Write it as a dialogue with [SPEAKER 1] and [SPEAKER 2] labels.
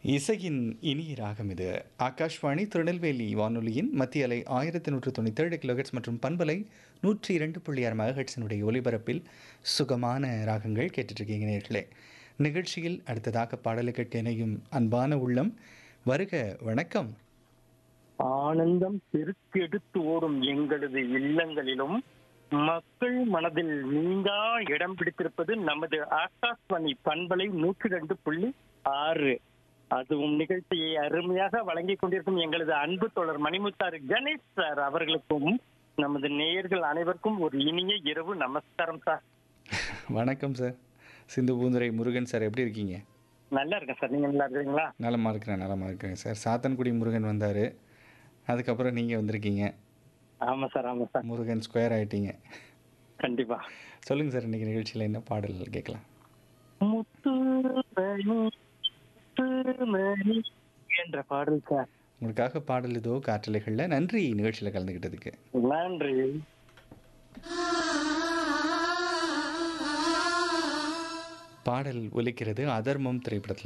[SPEAKER 1] இசையின் இனிய ராகம் இது. ஆகாஷ்வாணி திருநெல்வேலி வானொலியின் மத்திய அலை 1197 கிலோஹெர்ட்ஸ் மற்றும் பண்பலை 102.6 மெகாஹெர்ட்ஸினுடைய ஒலிபரப்பில் சுகமான ராகங்கள் கேட்டுட்ருக்கீங்க நேர்களே. நிகழ்ச்சியில் அடுத்ததாக பாடலை கேட்க இணையும் அன்பான உள்ளம் வருக. வணக்கம்.
[SPEAKER 2] ஆனந்தம் பெருக்கெடுத்து ஓடும் எங்களது இல்லங்களிலும் மக்கள் மனதில் நீங்கா இடம் பிடித்திருப்பது நமது ஆகாஷ்வாணி பண்பலை 102.6. அதுவும் நிகழ்ச்சியை அருமையாக வழங்கிக் கொண்டிருக்கும் எங்களது அன்பு தோழர் மணிமுத்தாறு கணேஷ் சார் அவர்களுக்கும் நமது நேயர்கள் அனைவருக்கும் ஒரு இனிய இரவு நமஸ்காரம் சார்.
[SPEAKER 1] வணக்கம் சார். சிந்து பூந்துரை முருகன் சார், எப்படி இருக்கீங்க?
[SPEAKER 2] நல்லா இருக்கேன் சார், நீங்க நல்லா இருக்கீங்களா?
[SPEAKER 1] நலமாக இருக்கிறேன் சார். சாத்தன்குடி முருகன் வந்தார், அதுக்கப்புறம் நீங்கள் வந்திருக்கீங்க.
[SPEAKER 2] ஆமா சார், ஆமா சார்,
[SPEAKER 1] முருகன் ஸ்கொயர் ஆகிட்டீங்க.
[SPEAKER 2] கண்டிப்பா.
[SPEAKER 1] சொல்லுங்கள் சார், இன்றைக்கி நிகழ்ச்சியில் என்ன பாடல் கேட்கலாம்?
[SPEAKER 2] முத்துமணி என்ற பாடல் சார்.
[SPEAKER 1] உங்களுக்காக பாடல் இதோ காற்றலைகளில். நன்றி நிகழ்ச்சியில் கலந்துக்கிட்டதுக்கு.
[SPEAKER 2] நன்றி.
[SPEAKER 1] பாடல் ஒலிக்கிறது அதர்மம் திரைப்படத்தில்.